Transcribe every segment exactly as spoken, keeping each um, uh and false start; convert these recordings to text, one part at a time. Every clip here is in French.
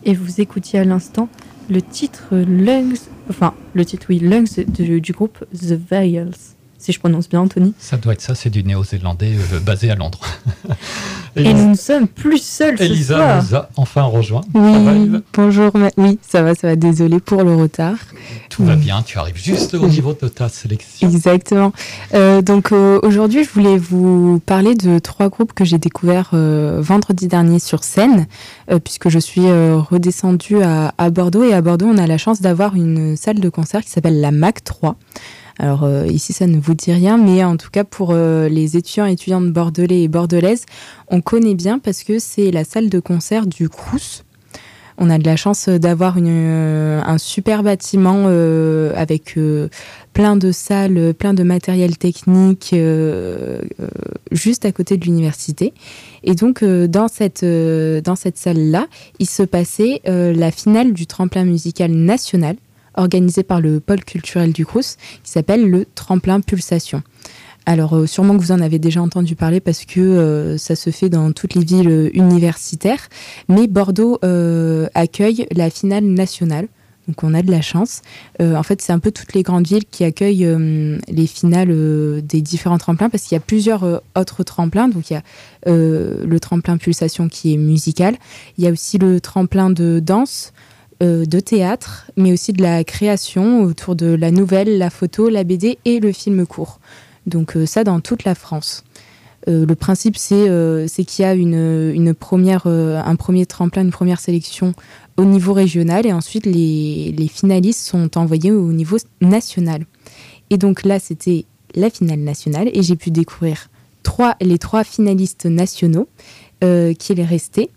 et vous écoutiez à l'instant le titre Lungs, enfin le titre oui Lungs de, du groupe The Veils, si je prononce bien, Anthony. Ça doit être ça, c'est du néo-zélandais euh, basé à Londres. Et, et nous ne sommes plus seuls ce Elisa soir. Elisa nous a enfin rejoint. Oui, Ça va, Eve bonjour. Ma... Oui, ça va, ça va. Désolée pour le retard. Tout oui. va bien, tu arrives juste au niveau de ta sélection. Exactement. Euh, donc euh, aujourd'hui, je voulais vous parler de trois groupes que j'ai découverts euh, vendredi dernier sur scène, euh, puisque je suis euh, redescendue à, à Bordeaux. Et à Bordeaux, on a la chance d'avoir une salle de concert qui s'appelle la Mac trois. Alors euh, ici, ça ne vous dit rien, mais en tout cas pour euh, les étudiants et étudiantes bordelais et bordelaises, on connaît bien parce que c'est la salle de concert du Crous. On a de la chance d'avoir une, euh, un super bâtiment euh, avec euh, plein de salles, plein de matériel technique euh, euh, juste à côté de l'université. Et donc euh, dans cette, euh, dans cette salle-là, il se passait euh, la finale du tremplin musical national organisé par le pôle culturel du Crous, qui s'appelle le Tremplin Pulsation. Alors, euh, sûrement que vous en avez déjà entendu parler parce que euh, ça se fait dans toutes les villes universitaires, mais Bordeaux euh, accueille la finale nationale, donc on a de la chance. Euh, en fait, c'est un peu toutes les grandes villes qui accueillent euh, les finales euh, des différents tremplins, parce qu'il y a plusieurs euh, autres tremplins. Donc, il y a euh, le tremplin Pulsation qui est musical, il y a aussi le tremplin de danse, Euh, de théâtre, mais aussi de la création autour de la nouvelle, la photo, la B D et le film court. Donc euh, ça dans toute la France. Euh, le principe, c'est, euh, c'est qu'il y a une, une première, euh, un premier tremplin, une première sélection au niveau régional et ensuite les, les finalistes sont envoyés au niveau national. Et donc là, c'était la finale nationale et j'ai pu découvrir trois, les trois finalistes nationaux euh, qui est resté.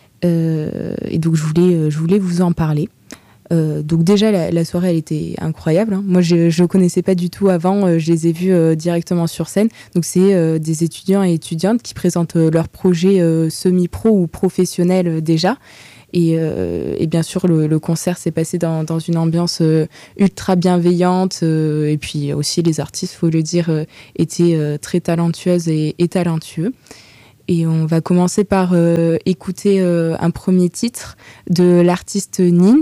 Euh, et donc je voulais, je voulais vous en parler. Euh, donc déjà la, la soirée elle était incroyable, hein. Moi je ne connaissais pas du tout avant, euh, je les ai vus euh, directement sur scène. Donc c'est euh, des étudiants et étudiantes qui présentent euh, leurs projets euh, semi-pro ou professionnels euh, déjà. Et, euh, et bien sûr le, le concert s'est passé dans, dans une ambiance euh, ultra bienveillante euh, et puis aussi les artistes, faut le dire, euh, étaient euh, très talentueuses et, et talentueux. Et on va commencer par euh, écouter euh, un premier titre de l'artiste Nine,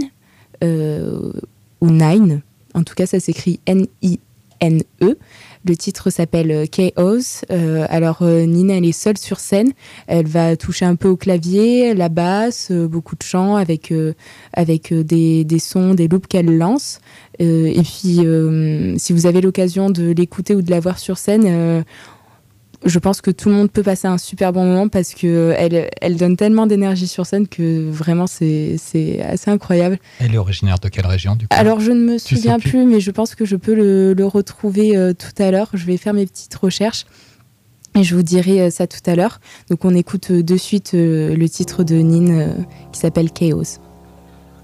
euh, ou Nine, en tout cas ça s'écrit N I N E. Le titre s'appelle Chaos. Euh, alors euh, Nine, elle est seule sur scène, elle va toucher un peu au clavier, la basse, euh, beaucoup de chants avec, euh, avec euh, des, des sons, des loops qu'elle lance. Euh, et puis euh, si vous avez l'occasion de l'écouter ou de la voir sur scène, euh, je pense que tout le monde peut passer un super bon moment parce qu'elle elle donne tellement d'énergie sur scène que vraiment c'est, c'est assez incroyable. Elle est originaire de quelle région du coup ? Alors je ne me Tu souviens plus, plus, mais je pense que je peux le, le retrouver euh, tout à l'heure. Je vais faire mes petites recherches et je vous dirai euh, ça tout à l'heure. Donc on écoute euh, de suite euh, le titre de Nine euh, qui s'appelle Chaos.